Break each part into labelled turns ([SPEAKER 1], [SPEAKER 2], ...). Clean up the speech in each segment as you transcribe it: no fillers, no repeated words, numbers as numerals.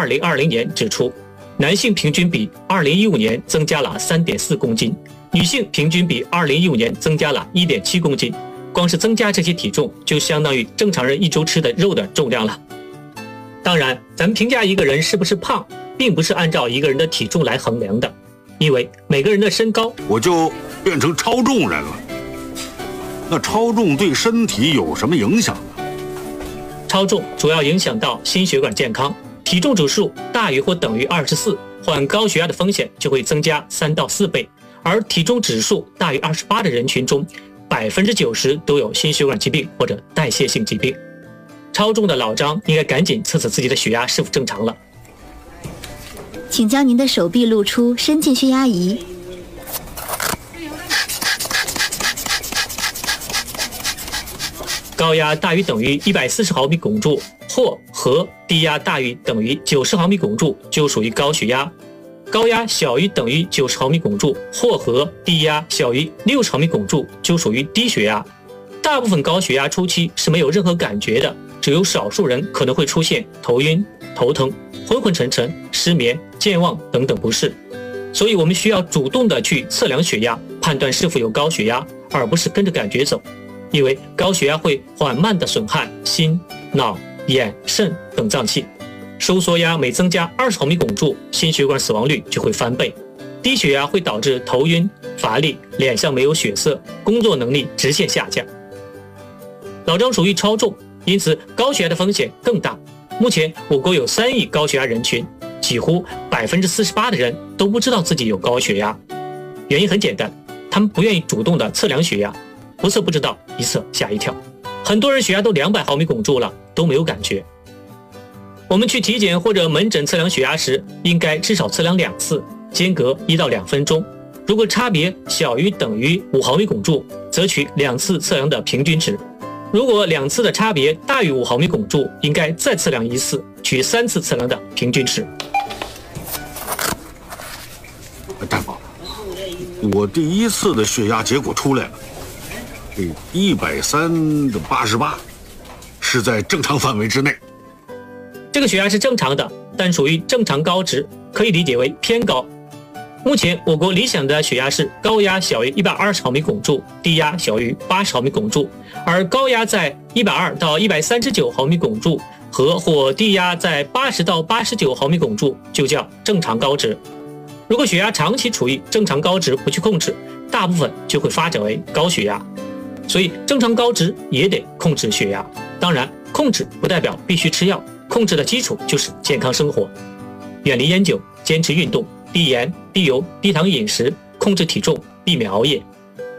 [SPEAKER 1] 2020年指出，男性平均比2015年增加了 3.4 公斤，女性平均比2015年增加了 1.7 公斤。光是增加这些体重，就相当于正常人一周吃的肉的重量了。当然，咱们评价一个人是不是胖，并不是按照一个人的体重来衡量的，因为每个人的身高……
[SPEAKER 2] 我就变成超重人了。那超重对身体有什么影响呢？
[SPEAKER 1] 超重主要影响到心血管健康，体重指数大于或等于24，患高血压的风险就会增加3到4倍，而体重指数大于28的人群中，90%都有心血管疾病或者代谢性疾病。超重的老张应该赶紧测测自己的血压是否正常了。
[SPEAKER 3] 请将您的手臂露出，伸进血压仪。
[SPEAKER 1] 高压大于等于140毫米汞柱或和低压大于等于90毫米汞柱就属于高血压。高压小于等于90毫米汞柱或和低压小于60毫米汞柱就属于低血压。大部分高血压初期是没有任何感觉的，只有少数人可能会出现头晕、头疼、昏昏沉沉、失眠、健忘等等不适。所以我们需要主动的去测量血压，判断是否有高血压，而不是跟着感觉走。因为高血压会缓慢的损害心、脑、眼、肾等脏器。收缩压每增加20毫米汞柱，心血管死亡率就会翻倍。低血压会导致头晕、乏力、脸上没有血色，工作能力直线下降。老张属于超重，因此高血压的风险更大。目前我国有3亿高血压人群，几乎48%的人都不知道自己有高血压。原因很简单，他们不愿意主动的测量血压，不测不知道，一测吓一跳。很多人血压都200毫米汞柱了，都没有感觉。我们去体检或者门诊测量血压时，应该至少测量2次，间隔1到2分钟。如果差别小于等于5毫米汞柱，则取2次测量的平均值。如果2次的差别大于5毫米汞柱，应该再测量1次，取3次测量的平均值。
[SPEAKER 2] 大夫，我第1次的血压结果出来了，130/88，是在正常范围之内。
[SPEAKER 1] 这个血压是正常的，但属于正常高值，可以理解为偏高。目前我国理想的血压是高压小于120毫米汞柱，低压小于80毫米汞柱，而高压在120到139毫米汞柱和或低压在80到89毫米汞柱就叫正常高值。如果血压长期处于正常高值不去控制，大部分就会发展为高血压。所以正常高值也得控制血压。当然，控制不代表必须吃药，控制的基础就是健康生活，远离烟酒，坚持运动，低盐、低油、低糖饮食，控制体重，避免熬夜。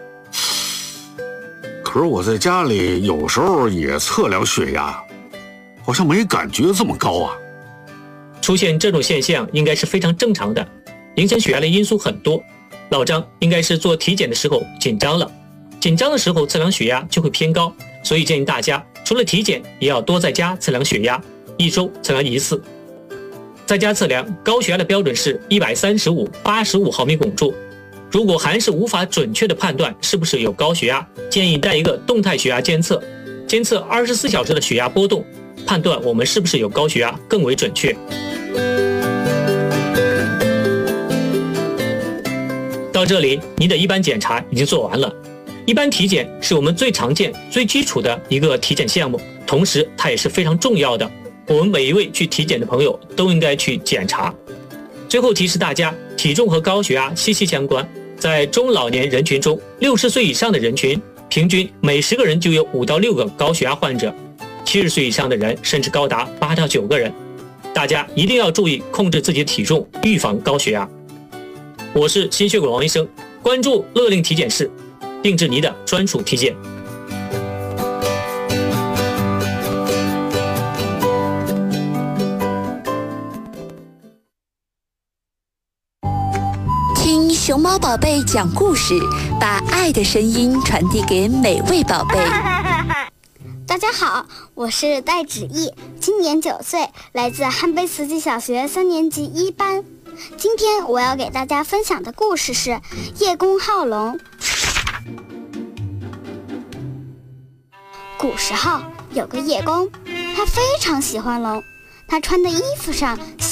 [SPEAKER 2] 可是我在家里有时候也测量血压，好像没感觉这么高啊。
[SPEAKER 1] 出现这种现象应该是非常正常的，影响血压的因素很多。老张应该是做体检的时候紧张了，紧张的时候测量血压就会偏高，所以建议大家除了体检也要多在家测量血压，1周测量1次。在家测量高血压的标准是135/85毫米汞柱。如果还是无法准确的判断是不是有高血压，建议带一个动态血压监测，监测24小时的血压波动，判断我们是不是有高血压更为准确。到这里，你的一般检查已经做完了。一般体检是我们最常见、最基础的一个体检项目，同时它也是非常重要的。我们每一位去体检的朋友都应该去检查。最后提示大家，体重和高血压息息相关。在中老年人群中，60岁以上的人群，平均每10个人就有5到6个高血压患者；70岁以上的人甚至高达8到9个人。大家一定要注意控制自己的体重，预防高血压。我是心血管王医生，关注乐龄体检室，定制您的专属体检。
[SPEAKER 4] 听熊猫宝贝讲故事，把爱的声音传递给每位宝贝。
[SPEAKER 5] 大家好，我是戴芷毅，今年9岁，来自汉碑慈济小学3年级1班。今天我要给大家分享的故事是叶公好龙。古时候有个叶公，他非常喜欢龙，他穿的衣服上